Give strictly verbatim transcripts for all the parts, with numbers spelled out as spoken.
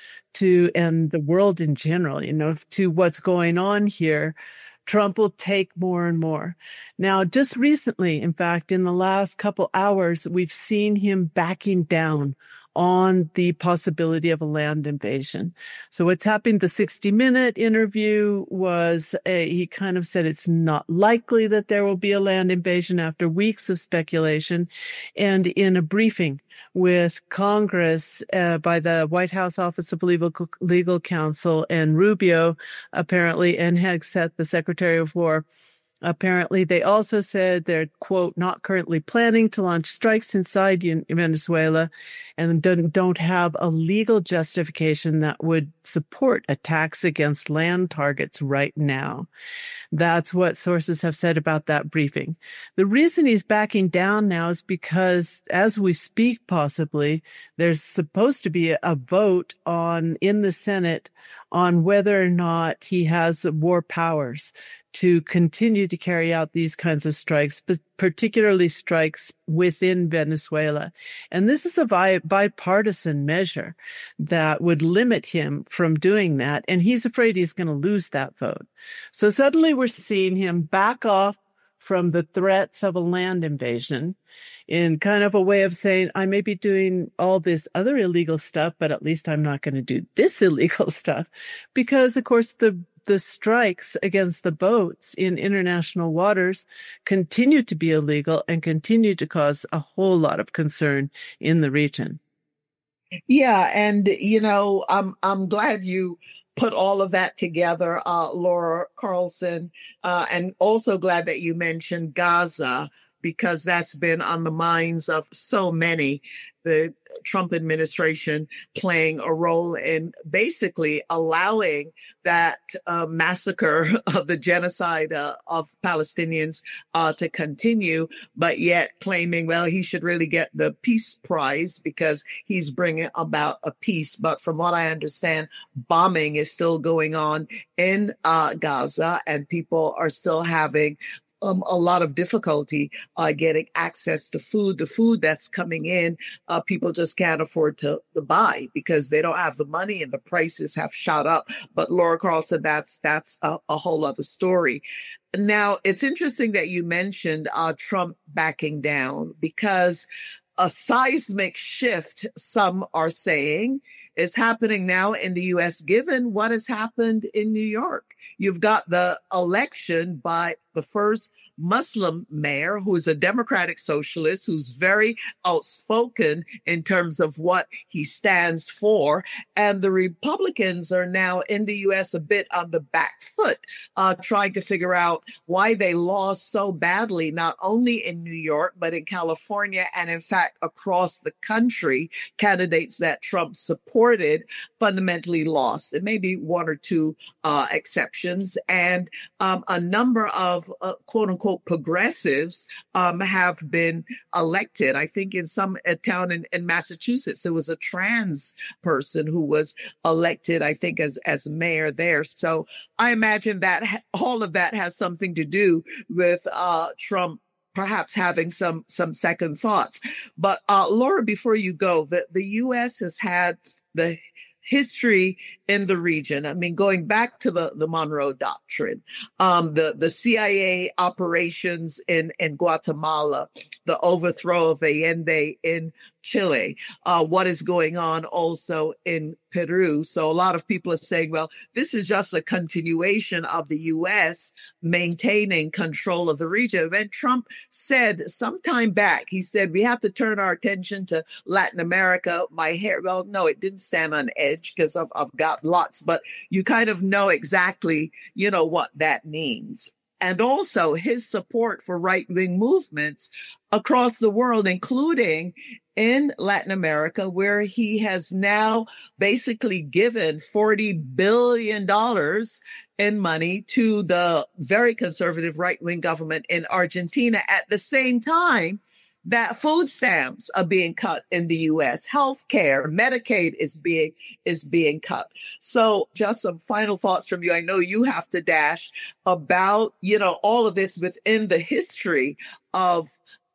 to, and the world in general, you know, to what's going on here, Trump will take more and more. Now, just recently, in fact, in the last couple hours, we've seen him backing down on the possibility of a land invasion. So what's happened, the sixty minute interview was, a, he kind of said it's not likely that there will be a land invasion after weeks of speculation. And in a briefing with Congress uh, by the White House Office of Legal, Legal Counsel and Rubio, apparently, and Hegseth, the Secretary of War, apparently, they also said they're, quote, not currently planning to launch strikes inside Venezuela and don't, don't have a legal justification that would support attacks against land targets right now. That's what sources have said about that briefing. The reason he's backing down now is because, as we speak, possibly, there's supposed to be a vote on in the Senate on whether or not he has war powers to continue to carry out these kinds of strikes, particularly strikes within Venezuela. And this is a bi- bipartisan measure that would limit him from doing that. And he's afraid he's going to lose that vote. So suddenly we're seeing him back off from the threats of a land invasion in kind of a way of saying, I may be doing all this other illegal stuff, but at least I'm not going to do this illegal stuff. Because, of course, the the strikes against the boats in international waters continue to be illegal and continue to cause a whole lot of concern in the region. Yeah. And, you know, I'm, I'm glad you put all of that together, uh, Laura Carlson, uh, and also glad that you mentioned Gaza, because that's been on the minds of so many. The Trump administration playing a role in basically allowing that uh, massacre of the genocide uh, of Palestinians uh, to continue, but yet claiming, well, he should really get the peace prize because he's bringing about a peace. But from what I understand, bombing is still going on in uh, Gaza, and people are still having Um, a lot of difficulty uh, getting access to food. The food that's coming in, uh, people just can't afford to, to buy because they don't have the money and the prices have shot up. But Laura Carlson, that's that's a, a whole other story. Now, it's interesting that you mentioned uh, Trump backing down, because a seismic shift, some are saying, is happening now in the U S, given what has happened in New York. You've got the election by the first Muslim mayor, who is a Democratic socialist, who's very outspoken in terms of what he stands for. And the Republicans are now in the U S a bit on the back foot, uh, trying to figure out why they lost so badly, not only in New York, but in California, and in fact, across the country. Candidates that Trump supported fundamentally lost. There may be one or two uh, exceptions. And um, a number of uh, quote unquote progressives um, have been elected. I think in some a town in, in Massachusetts, there was a trans person who was elected, I think, as, as mayor there. So I imagine that ha- all of that has something to do with uh, Trump perhaps having some some second thoughts. But uh, Laura, before you go, the, the U S has had the history in the region. I mean, going back to the, the Monroe Doctrine, um, the, the C I A operations in, in Guatemala, the overthrow of Allende in Chile, uh, what is going on also in Peru. So a lot of people are saying, well, this is just a continuation of the U S maintaining control of the region. And Trump said sometime back, he said, we have to turn our attention to Latin America. My hair, well, no, it didn't stand on edge because I've, I've got lots, but you kind of know exactly, you know, what that means. And also his support for right-wing movements across the world, including in Latin America, where he has now basically given forty billion dollars in money to the very conservative right-wing government in Argentina. At the same time that food stamps are being cut in the U S, healthcare, Medicaid is being is being cut. So just some final thoughts from you. I know you have to dash about, you know, all of this within the history of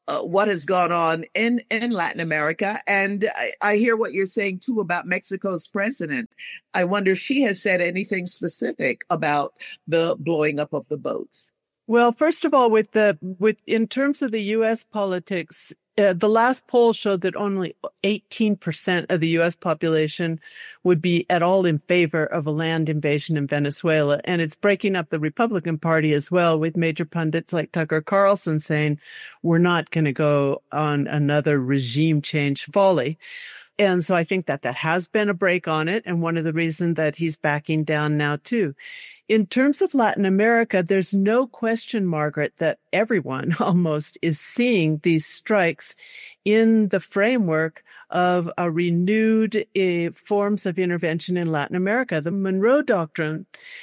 uh, what has gone on in, in Latin America. And I, I hear what you're saying, too, about Mexico's president. I wonder if she has said anything specific about the blowing up of the boats. Well, first of all, with the with in terms of the U S politics, uh, the last poll showed that only eighteen percent of the U S population would be at all in favor of a land invasion in Venezuela. And it's breaking up the Republican Party as well, with major pundits like Tucker Carlson saying, we're not going to go on another regime change folly. And so I think that that has been a break on it, and one of the reasons that he's backing down now, too. In terms of Latin America, there's no question, Margaret, that everyone almost is seeing these strikes in the framework of a renewed uh, forms of intervention in Latin America. The Monroe Doctrine,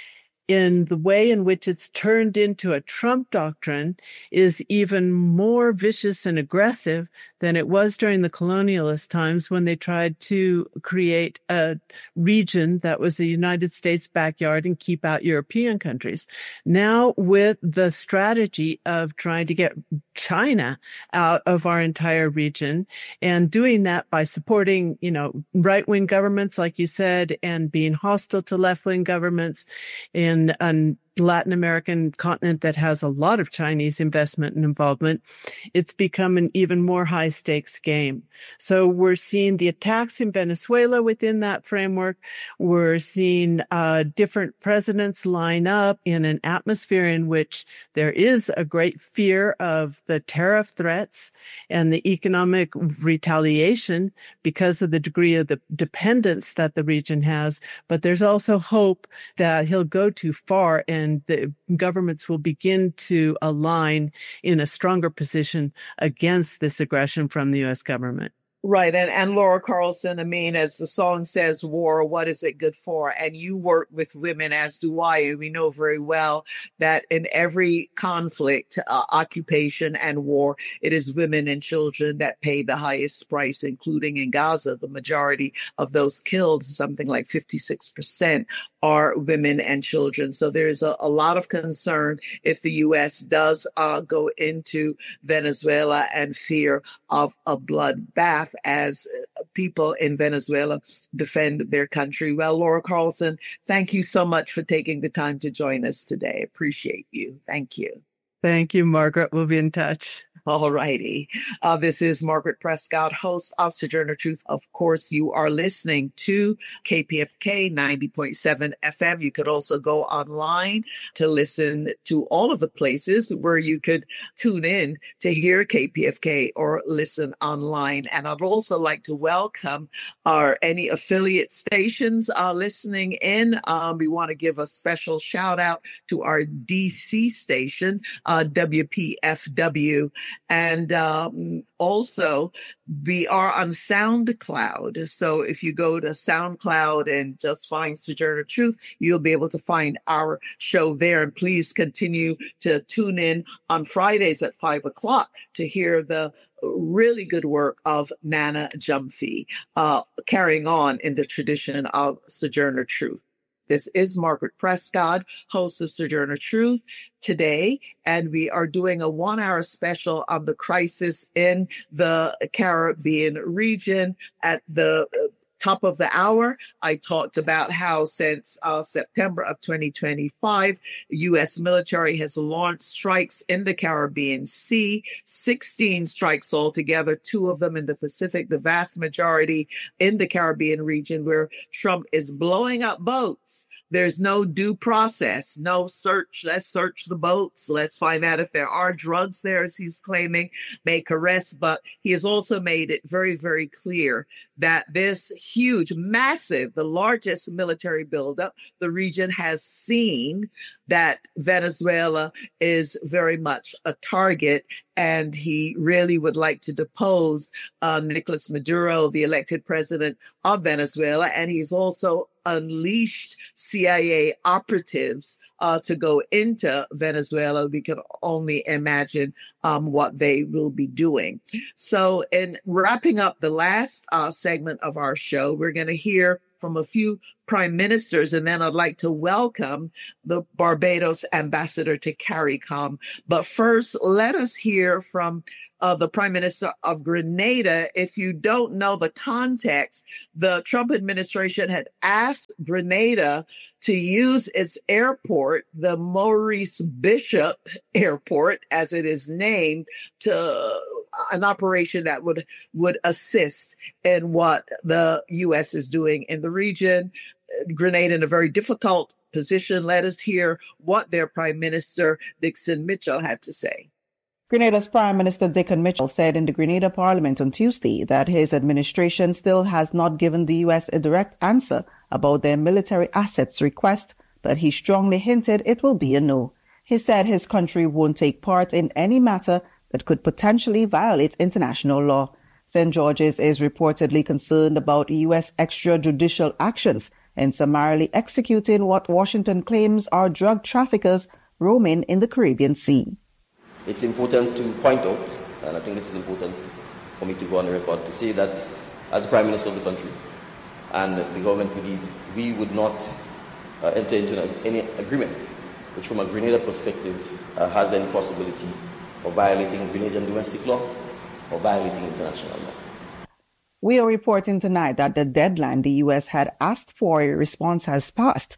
in the way in which it's turned into a Trump doctrine, is even more vicious and aggressive than it was during the colonialist times, when they tried to create a region that was the United States backyard and keep out European countries. Now, with the strategy of trying to get China out of our entire region, and doing that by supporting, you know, right-wing governments, like you said, and being hostile to left-wing governments in an Latin American continent that has a lot of Chinese investment and involvement, it's become an even more high stakes game. So we're seeing the attacks in Venezuela within that framework. We're seeing uh, different presidents line up in an atmosphere in which there is a great fear of the tariff threats and the economic retaliation because of the degree of the dependence that the region has. But there's also hope that he'll go too far and And the governments will begin to align in a stronger position against this aggression from the U S government. Right. And, and Laura Carlson, I mean, as the song says, war, what is it good for? And you work with women, as do I. And we know very well that in every conflict, uh, occupation and war, it is women and children that pay the highest price, including in Gaza. The majority of those killed, something like fifty-six percent, are women and children. So there's a, a lot of concern if the U S does uh, go into Venezuela, and fear of a bloodbath as people in Venezuela defend their country. Well, Laura Carlson, thank you so much for taking the time to join us today. Appreciate you. Thank you. Thank you, Margaret. We'll be in touch. All righty. Uh, this is Margaret Prescott, host of Sojourner Truth. Of course, you are listening to K P F K ninety point seven F M. You could also go online to listen to all of the places where you could tune in to hear K P F K or listen online. And I'd also like to welcome our any affiliate stations uh, listening in. Um, we want to give a special shout out to our D C station, uh, W P F W. And um, also, we are on SoundCloud. So if you go to SoundCloud and just find Sojourner Truth, you'll be able to find our show there. And please continue to tune in on Fridays at five o'clock to hear the really good work of Nana Gyamfi, uh, carrying on in the tradition of Sojourner Truth. This is Margaret Prescott, host of Sojourner Truth today, and we are doing a one-hour special on the crisis in the Caribbean region. At the top of the hour, I talked about how since uh, September of twenty twenty-five, U S military has launched strikes in the Caribbean Sea, sixteen strikes altogether, two of them in the Pacific, the vast majority in the Caribbean region, where Trump is blowing up boats. There's no due process, no search. Let's search the boats. Let's find out if there are drugs there, as he's claiming, make arrests. But he has also made it very, very clear that this huge, massive, the largest military buildup the region has seen, that Venezuela is very much a target. And he really would like to depose uh, Nicolas Maduro, the elected president of Venezuela. And he's also unleashed C I A operatives uh, to go into Venezuela. We can only imagine um, what they will be doing. So in wrapping up the last uh, segment of our show, we're going to hear from a few prime ministers. And then I'd like to welcome the Barbados ambassador to CARICOM. But first, let us hear from uh, the Prime Minister of Grenada. If you don't know the context, the Trump administration had asked Grenada to use its airport, the Maurice Bishop Airport, as it is named, to an operation that would, would assist in what the U S is doing in the region. Grenada in a very difficult position. Let us hear what their Prime Minister, Dickson Mitchell, had to say. Grenada's Prime Minister Dickon Mitchell said in the Grenada Parliament on Tuesday that his administration still has not given the U S a direct answer about their military assets request, but he strongly hinted it will be a no. He said his country won't take part in any matter that could potentially violate international law. Saint George's is reportedly concerned about U S extrajudicial actions in summarily executing what Washington claims are drug traffickers roaming in the Caribbean Sea. It's important to point out, and I think this is important for me to go on the record, to say that as Prime Minister of the country and the government, we, we would not uh, enter into any agreement which from a Grenada perspective uh, has any possibility of violating Grenadian domestic law or violating international law. We are reporting tonight that the deadline the U S had asked for a response has passed.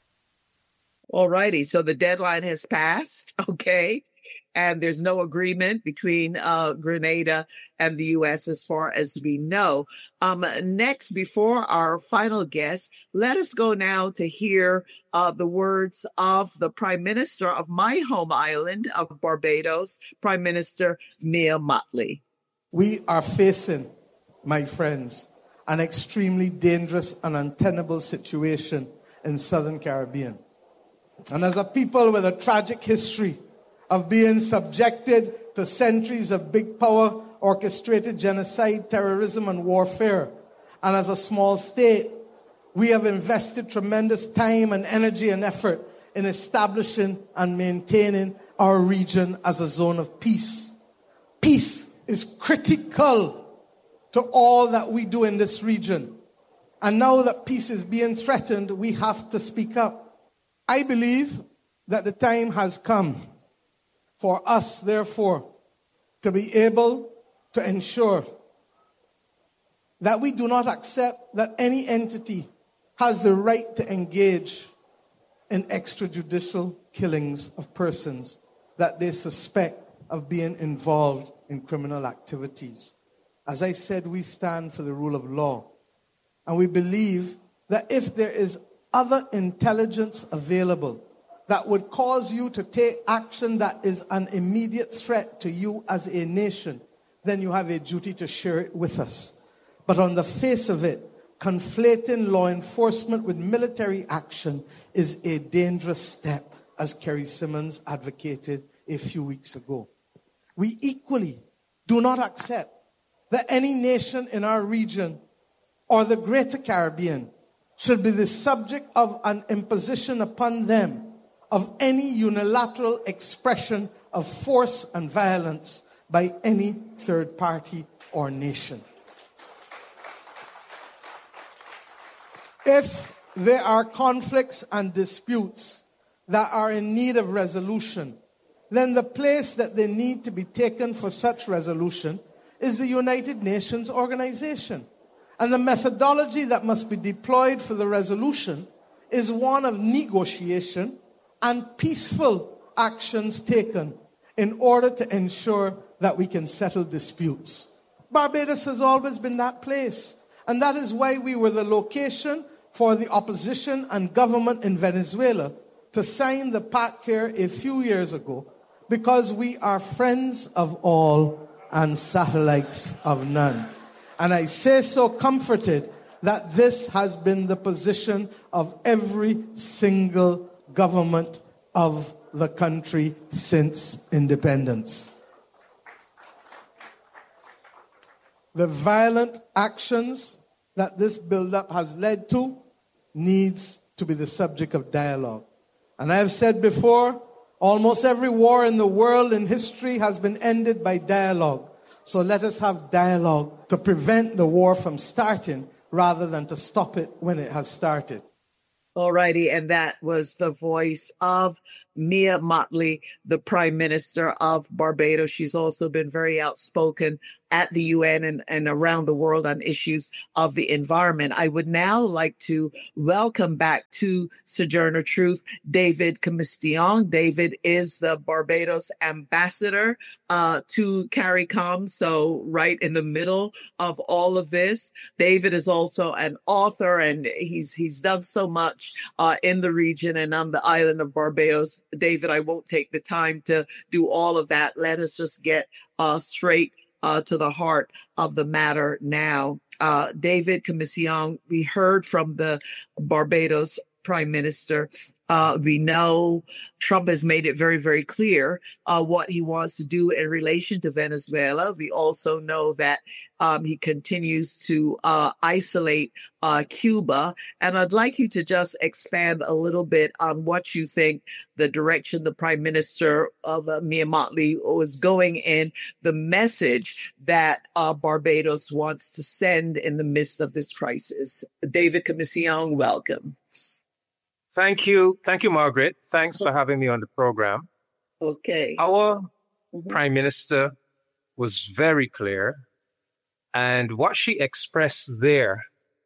All righty. So the deadline has passed. Okay. And there's no agreement between uh, Grenada and the U S as far as we know. Um, next, before our final guest, let us go now to hear uh, the words of the Prime Minister of my home island of Barbados, Prime Minister Mia Mottley. We are facing, my friends, an extremely dangerous and untenable situation in Southern Caribbean. And as a people with a tragic history of being subjected to centuries of big power, orchestrated genocide, terrorism, and warfare, and as a small state, we have invested tremendous time and energy and effort in establishing and maintaining our region as a zone of peace. Peace is critical to all that we do in this region. And now that peace is being threatened, we have to speak up. I believe that the time has come for us, therefore, to be able to ensure that we do not accept that any entity has the right to engage in extrajudicial killings of persons that they suspect of being involved in criminal activities. As I said, we stand for the rule of law. And we believe that if there is other intelligence available that would cause you to take action that is an immediate threat to you as a nation, then you have a duty to share it with us. But on the face of it, conflating law enforcement with military action is a dangerous step, as Kerry Simmons advocated a few weeks ago. We equally do not accept that any nation in our region or the Greater Caribbean should be the subject of an imposition upon them of any unilateral expression of force and violence by any third party or nation. If there are conflicts and disputes that are in need of resolution, then the place that they need to be taken for such resolution is the United Nations organization. And the methodology that must be deployed for the resolution is one of negotiation and peaceful actions taken in order to ensure that we can settle disputes. Barbados has always been that place. And that is why we were the location for the opposition and government in Venezuela to sign the pact here a few years ago, because we are friends of all and satellites of none. And I say so comforted that this has been the position of every single government of the country since independence. The violent actions that this buildup has led to needs to be the subject of dialogue. And I have said before, almost every war in the world in history has been ended by dialogue. So let us have dialogue to prevent the war from starting rather than to stop it when it has started. All righty. And that was the voice of Mia Mottley, the Prime Minister of Barbados. She's also been very outspoken at the U N and, and around the world on issues of the environment. I would now like to welcome back to Sojourner Truth, David Commission. David is the Barbados ambassador uh, to CARICOM, so right in the middle of all of this. David is also an author, and he's he's done so much uh, in the region and on the island of Barbados. David, I won't take the time to do all of that. Let us just get uh, straight uh, to the heart of the matter now. Uh, David Commission, we heard from the Barbados Prime Minister. Uh, we know Trump has made it very, very clear uh, what he wants to do in relation to Venezuela. We also know that um, he continues to uh, isolate uh, Cuba. And I'd like you to just expand a little bit on what you think the direction the Prime Minister of uh, Mia Mottley was going in, the message that uh, Barbados wants to send in the midst of this crisis. David Commission, welcome. Thank you. Thank you, Margaret. Thanks for having me on the program. Okay. Our Mm-hmm. Prime Minister was very clear. And what she expressed there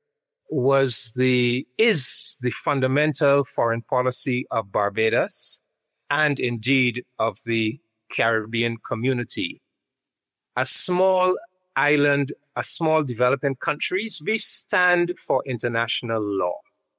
was the, is the fundamental foreign policy of Barbados and indeed of the Caribbean community. A small island, a small developing countries, we stand for international law.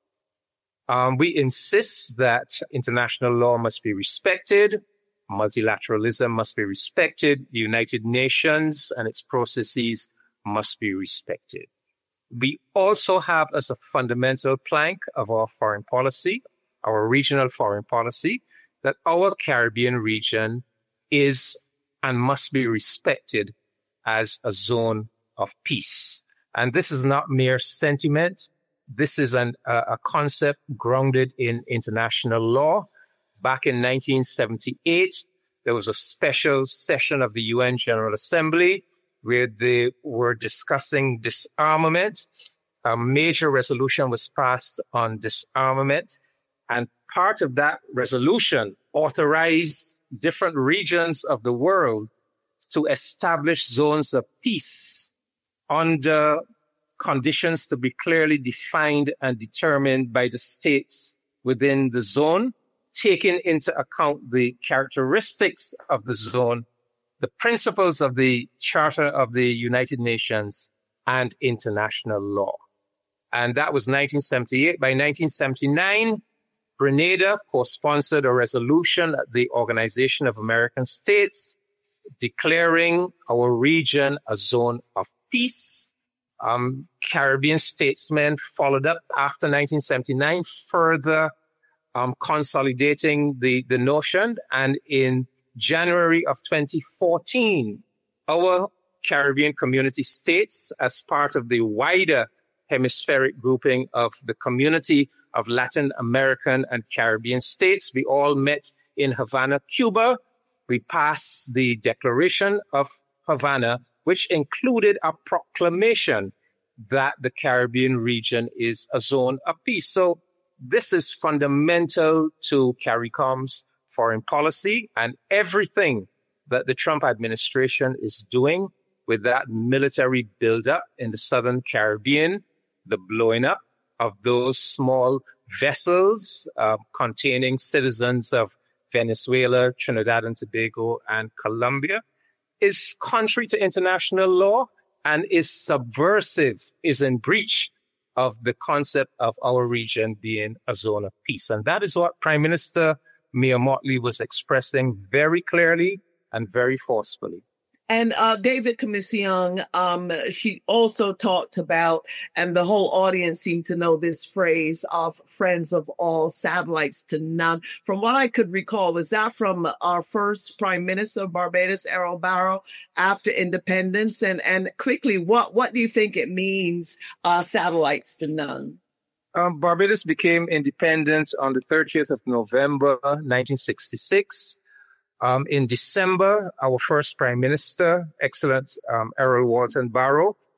Um, we insist that international law must be respected, multilateralism must be respected, the United Nations and its processes must be respected. We also have as a fundamental plank of our foreign policy, our regional foreign policy, that our Caribbean region is and must be respected as a zone of peace. And this is not mere sentiment. This is an, uh, a concept grounded in international law. Back in nineteen seventy-eight, there was a special session of the U N General Assembly where they were discussing disarmament. A major resolution was passed on disarmament. And part of that resolution authorized different regions of the world to establish zones of peace under conditions to be clearly defined and determined by the states within the zone, taking into account the characteristics of the zone, the principles of the Charter of the United Nations, and international law. And that was nineteen seventy-eight. By nineteen seventy-nine, Grenada co-sponsored a resolution at the Organization of American States declaring our region a zone of peace. Um, Caribbean statesmen followed up after nineteen seventy-nine, further um, consolidating the, the notion. And in January of twenty fourteen, our Caribbean community states, as part of the wider hemispheric grouping of the Community of Latin American and Caribbean States, we all met in Havana, Cuba. We passed the Declaration of Havana, which included a proclamation that the Caribbean region is a zone of peace. So this is fundamental to CARICOM's foreign policy and everything that the Trump administration is doing with that military buildup in the Southern Caribbean, the blowing up of those small vessels uh, containing citizens of Venezuela, Trinidad and Tobago, and Colombia, is contrary to international law and is subversive, is in breach of the concept of our region being a zone of peace. And that is what Prime Minister Mia Mottley was expressing very clearly and very forcefully. And uh, David Commission, um, she also talked about, and the whole audience seemed to know this phrase of friends of all, satellites to none. From what I could recall, was that from our first Prime Minister of Barbados, Errol Barrow, after independence? And and quickly, what, what do you think it means, uh, satellites to none? Um, Barbados became independent on the thirtieth of November, nineteen sixty-six. Um, in December, our first Prime Minister, excellent um, Errol Walton Barrow,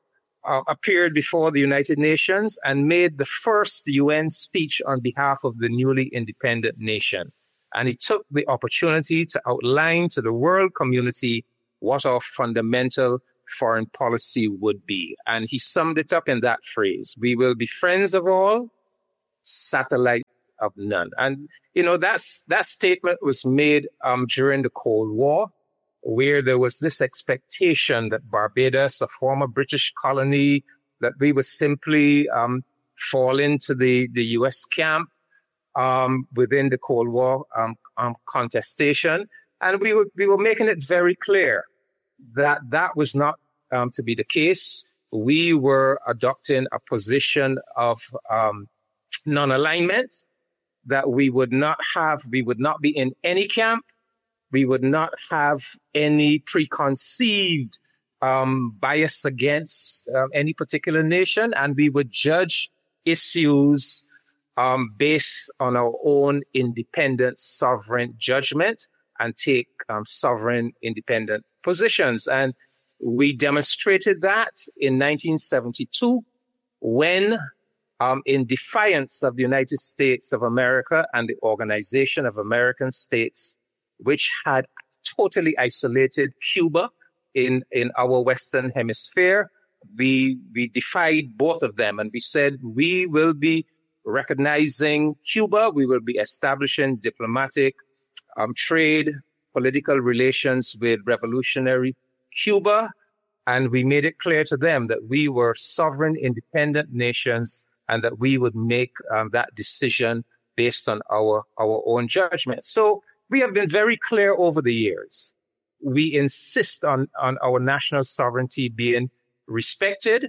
uh, appeared before the United Nations and made the first U N speech on behalf of the newly independent nation. And he took the opportunity to outline to the world community what our fundamental foreign policy would be. And he summed it up in that phrase: we will be friends of all, satellite of none. And, you know, that's, that statement was made um, during the Cold War, where there was this expectation that Barbados, a former British colony, that we would simply um, fall into the, the U S camp um, within the Cold War um, um, contestation. And we were, we were making it very clear that that was not um, to be the case. We were adopting a position of um, non-alignment, that we would not have, we would not be in any camp. We would not have any preconceived um, bias against uh, any particular nation, and we would judge issues um, based on our own independent, sovereign judgment and take um, sovereign, independent positions. And we demonstrated that in nineteen seventy-two when, um, in defiance of the United States of America and the Organization of American States, which had totally isolated Cuba in, in our Western Hemisphere, we, we defied both of them. And we said, we will be recognizing Cuba. We will be establishing diplomatic, um, trade, political relations with revolutionary Cuba. And we made it clear to them that we were sovereign, independent nations and that we would make um, that decision based on our, our own judgment. So we have been very clear over the years. We insist on, on our national sovereignty being respected,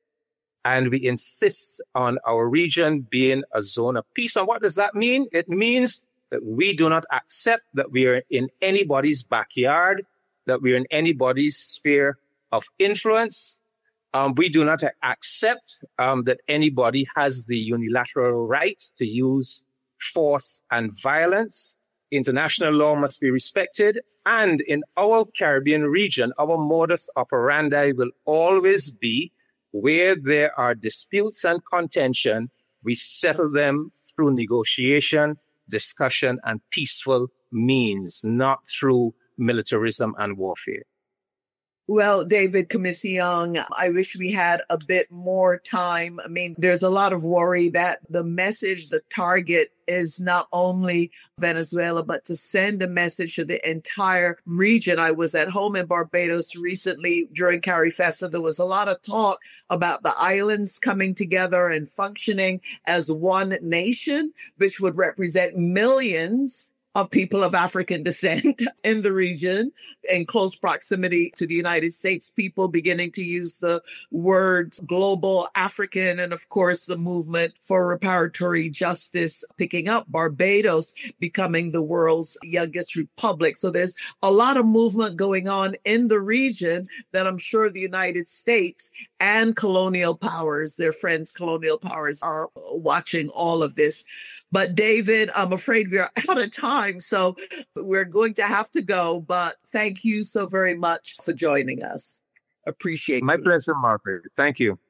and we insist on our region being a zone of peace. And what does that mean? It means that we do not accept that we are in anybody's backyard, that we are in anybody's sphere of influence. Um, we do not accept um, that anybody has the unilateral right to use force and violence. International law must be respected. And in our Caribbean region, our modus operandi will always be, where there are disputes and contention, we settle them through negotiation, discussion, and peaceful means, not through militarism and warfare. Well, David Kamissi-Young, I wish we had a bit more time. I mean, there's a lot of worry that the message, the target is not only Venezuela, but to send a message to the entire region. I was at home in Barbados recently during CARIFESTA. There was a lot of talk about the islands coming together and functioning as one nation, which would represent millions of people of African descent in the region, in close proximity to the United States, people beginning to use the words global African, and of course, the movement for reparatory justice picking up, Barbados becoming the world's youngest republic. So there's a lot of movement going on in the region that I'm sure the United States and colonial powers, their friends, colonial powers, are watching all of this. But David, I'm afraid we are out of time, so we're going to have to go. But thank you so very much for joining us. Appreciate it. My pleasure, Margaret. Thank you.